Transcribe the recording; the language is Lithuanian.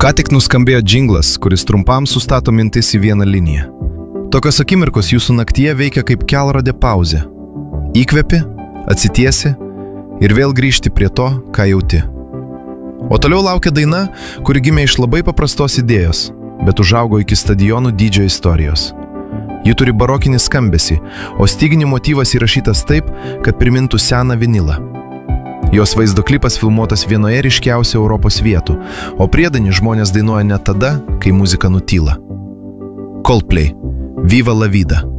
Ką tik nuskambėjo džinglas, kuris trumpam sustato mintis į vieną liniją. Tokios akimirkos jūsų naktyje veikia kaip kelrodė pauzė. Įkvepi, atsitiesi ir vėl grįžti prie to, ką jauti. O toliau laukia daina, kuri gimė iš labai paprastos idėjos, bet užaugo iki stadionų dydžio istorijos. Ji turi barokinį skambesį, o styginių motyvas įrašytas taip, kad primintų seną vinilą. Jos vaizdo klipas filmuotas vienoje ryškiausių Europos vietų, o priedainį žmonės dainuoja net tada, kai muzika nutyla. Coldplay. Viva la vida.